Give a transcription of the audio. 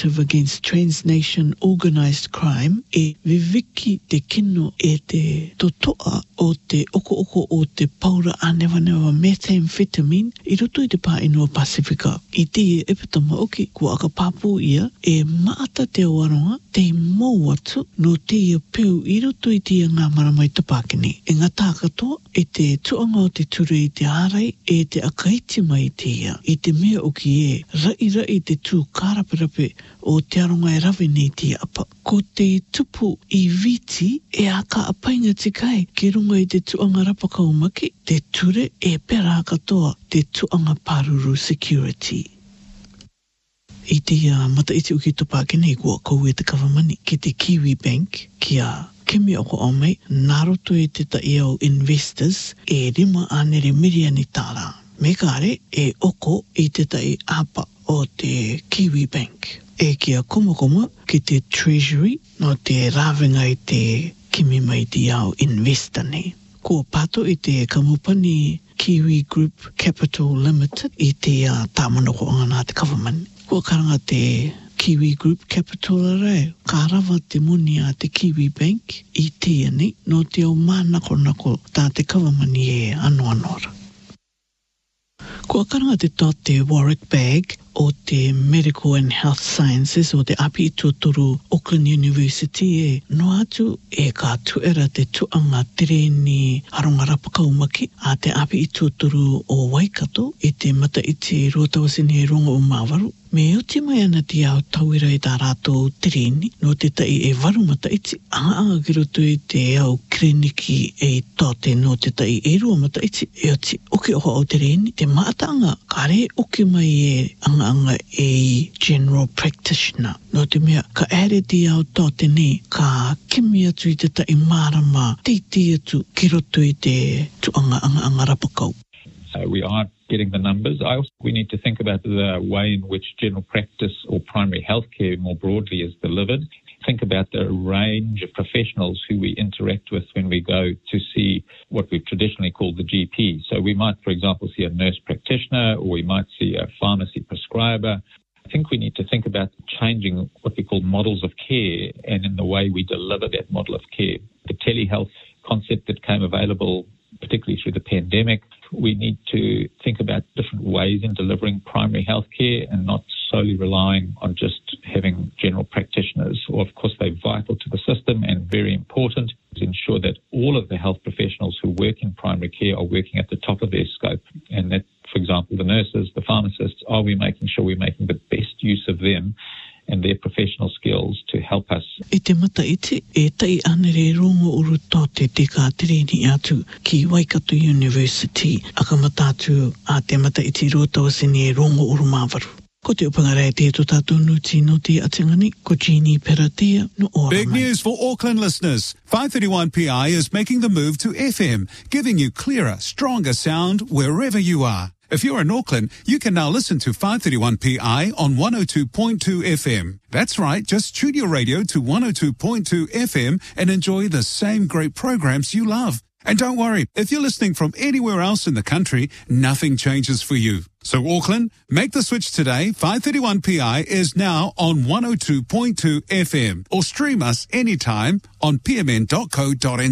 Initiative Against Transnation Organised Crime e viviki te kino e te totoa o te oko o te paura anewanewa methamphetamine I roto I te pāinua Pasifika. I te epitama oki kua aka pāpū ia e maata te awaronga te mau atu no te ia peu I roto I te ngā maramai tapakini. E ngata katoa e te tuanga o te ture I te ārai e te akaiti mai te ia. I te mea oki e rai te tū karaperape o te aronga e rawe nei te apa. Ko te tupu I viti e aka apainga te kai ki runga I te tuanga rapakau maki te ture e pera katoa te tuanga paruru security. I te mata iti uki tupakene kua kou e te kawamani ki te Kiwi Bank ki a Kimi oko o mai naroto e te tai au investors e rima anere miriani tāra. Me kare e oko I te tai apa o te Kiwi Bank. E kia komakoma ki te Treasury no te rawenga I te kimi mai te au investor nei. Ko pato I te kamupani Kiwi Group Capital Limited I te tāmanoko angana te government. Ko karanga te Kiwi Group Capital Array. Ka rawa te muni a te Kiwi Bank I te ani no te au mānako tā te government e anoanora. Ko karanga te tō te Warwick Bag o te Medical and Health Sciences o te api I tuaturu Auckland University e no atu e ka tuera te tuanga tireni aronga rapakau maki a te api I tuaturu o Waikato I te mata I te ruatawasini e ronga o Māwaru. Me uti mai ana te au tauira I tā rātou tireni no te tai e waru mata iti anga ki roto I te au kliniki e tote no te tai e rua mata iti e uti oki oho au tireni te maatanga kare oki mai e anga e general practitioner no te mea ka ere te au tote nei ka kimi atu I te tai marama titi atu ki roto I te tuanga anga rapakau. We are getting the numbers. We need to think about the way in which general practice or primary healthcare more broadly is delivered. Think about the range of professionals who we interact with when we go to see what we've traditionally called the GP. So we might, for example, see a nurse practitioner or we might see a pharmacy prescriber. I think we need to think about changing what we call models of care and in the way we deliver that model of care. The telehealth concept that came available particularly through the pandemic, we need to think about different ways in delivering primary health care and not solely relying on just having general practitioners. Or, of course, they're vital to the system and very important to ensure that all of the health professionals who work in primary care are working at the top of their scope. And that, for example, the nurses, the pharmacists, are we making sure we're making the best use of them and their professional skills to help us. I te mata iti, e tai anere rongo uru tote te ka tireni atu ki Waikato University, aka matatu a te mata iti rotawasini e rongo uru Māwaru. Ko te upangare te to tātou nuti no te atingani, ko Jeannie Peratea no ora Big mai. news for Auckland listeners. 531PI is making the move to FM, giving you clearer, stronger sound wherever you are. If you're in Auckland, you can now listen to 531PI on 102.2 FM. That's right, just tune your radio to 102.2 FM and enjoy the same great programs you love. And don't worry, if you're listening from anywhere else in the country, nothing changes for you. So Auckland, make the switch today. 531PI is now on 102.2 FM or stream us anytime on pmn.co.nz.